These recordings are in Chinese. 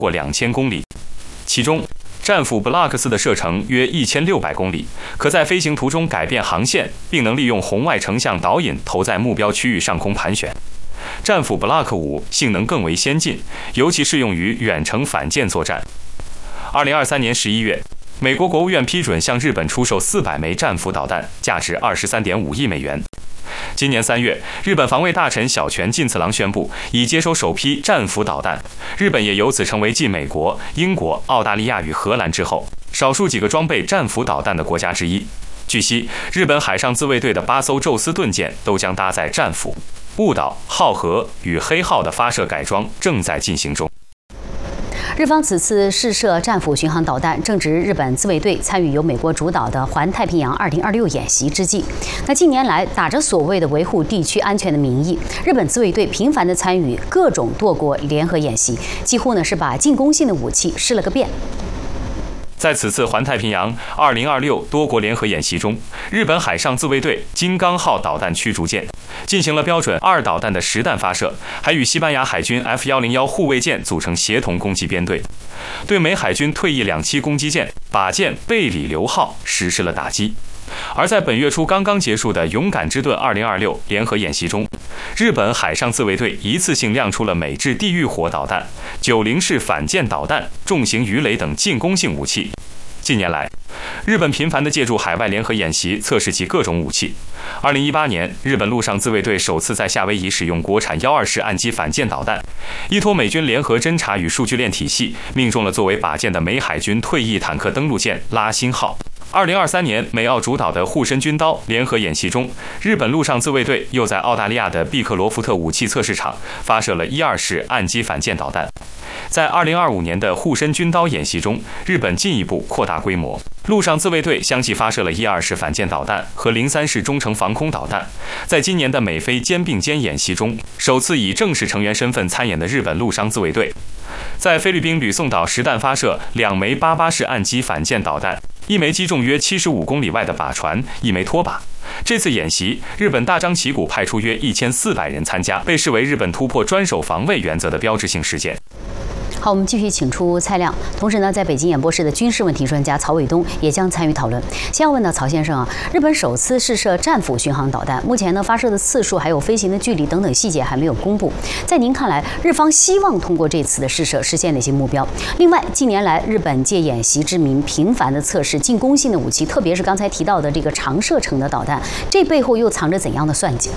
过2000公里，其中战斧 Block 的射程约1600公里，可在飞行途中改变航线，并能利用红外成像导引投在目标区域上空盘旋。战斧 Block 5性能更为先进，尤其适用于远程反舰作战。2023年11月，美国国务院批准向日本出售400枚战斧导弹，价值23.5亿美元。今年3月，日本防卫大臣小泉进次郎宣布已接收首批战斧导弹，日本也由此成为继美国、英国、澳大利亚与荷兰之后，少数几个装备战斧导弹的国家之一。据悉，日本海上自卫队的8艘宙斯盾舰都将搭载战斧。雾岛、浩和与黑号的发射改装正在进行中。 日方此次试射战斧巡航导弹，正值日本自卫队参与由美国主导的环太平洋2026演习之际。那近年来，打着所谓的维护地区安全的名义，日本自卫队频繁地参与各种多国联合演习，几乎是把进攻性的武器试了个遍。 在此次环太平洋2026多国联合演习中，日本海上自卫队金刚号导弹驱逐舰进行了标准2导弹的实弹发射，还与西班牙海军 F101护卫舰组成协同攻击编队，对美海军退役2栖攻击舰靶舰贝里流号实施了打击。而在本月初刚刚结束的勇敢之盾2026联合演习中，日本海上自卫队一次性亮出了美制地狱火导弹、90式反舰导弹、重型鱼雷等进攻性武器。近年来，日本频繁地借助海外联合演习测试其各种武器。2018年，日本陆上自卫队首次在夏威夷使用国产12式岸基反舰导弹，依托美军联合侦察与数据链体系，命中了作为靶舰的美海军退役坦克登陆舰拉辛号。2023年，美澳主导的护身军刀联合演习中，日本陆上自卫队又在澳大利亚的毕克罗福特武器测试场发射了12式岸基反舰导弹。在2025年的护身军刀演习中，日本进一步扩大规模，陆上自卫队相继发射了12式反舰导弹和03式中程防空导弹。在今年的美菲肩并肩演习中，首次以正式成员身份参演的日本陆上自卫队，在菲律宾吕宋岛实弹发射2枚88式岸基反舰导弹，1枚击中约75公里外的靶船，1枚拖靶。这次演习，日本大张旗鼓派出约1400人参加，被视为日本突破专守防卫原则的标志性事件。 好，我们继续请出蔡亮。同时呢，在北京演播室的军事问题专家曹伟东也将参与讨论。先要问到曹先生啊，日本首次试射战斧巡航导弹，目前呢发射的次数还有飞行的距离等等细节还没有公布。在您看来，日方希望通过这次的试射实现哪些目标？另外，近年来日本借演习之名频繁的测试进攻性的武器，特别是刚才提到的这个长射程的导弹，这背后又藏着怎样的算计？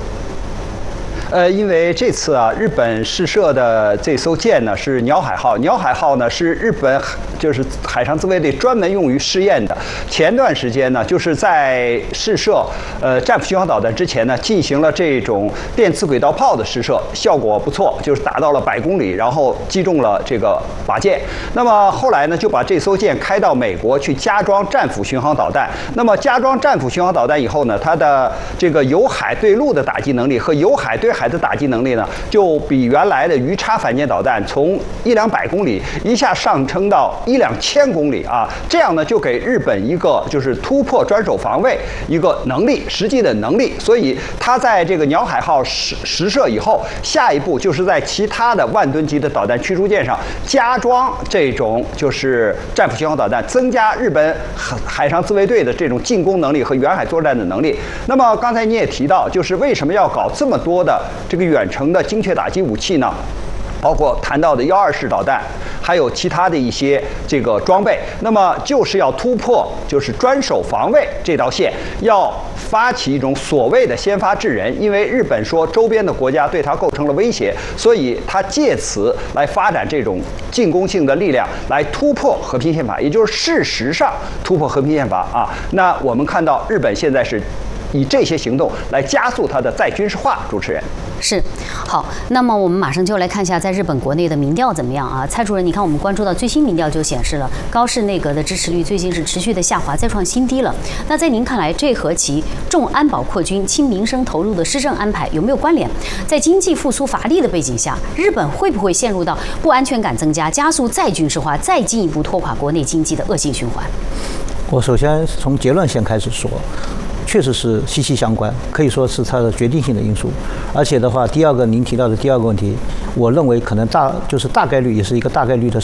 因为这次啊，日本试射的这艘舰呢是鸟海号。鸟海号呢是日本就是海上自卫队专门用于试验的。前段时间呢，就是在试射战斧巡航导弹之前呢，进行了这种电磁轨道炮的试射，效果不错，就是达到了100公里，然后击中了这个靶舰。那么后来呢，就把这艘舰开到美国去加装战斧巡航导弹。那么加装战斧巡航导弹以后呢，它的这个由海对陆的打击能力和由海对海的打击能力呢，就比原来的鱼叉反舰导弹从100-200公里一下上升到1-2000公里啊，这样呢就给日本一个就是突破专守防卫一个能力，实际的能力。所以它在这个鸟海号实射以后，下一步就是在其他的万吨级的导弹驱逐舰上加装这种就是战斧巡航导弹，增加日本海上自卫队的这种进攻能力和远海作战的能力。那么刚才你也提到，就是为什么要搞这么多的这个远程的精确打击武器呢？包括谈到的12式导弹，还有其他的一些这个装备，那么就是要突破就是专守防卫这道线，要发起一种所谓的先发制人。因为日本说周边的国家对它构成了威胁，所以它借此来发展这种进攻性的力量，来突破和平宪法，也就是事实上突破和平宪法啊。那我们看到日本现在是以这些行动来加速它的再军事化。主持人是好，那么我们马上就来看一下在日本国内的民调怎么样啊？蔡主任，你看我们关注到最新民调就显示了高市内阁的支持率最近是持续的下滑，再创新低了。那在您看来，这和其重安保扩军、轻民生投入的施政安排有没有关联？在经济复苏乏力的背景下，日本会不会陷入到不安全感增加、加速再军事化、再进一步拖垮国内经济的恶性循环？ 我首先从结论先开始说。确实是息息相关，可以说是它的决定性的因素。而且的话，第二个您提到的第二个问题，我认为可能大概率也是一个大概率的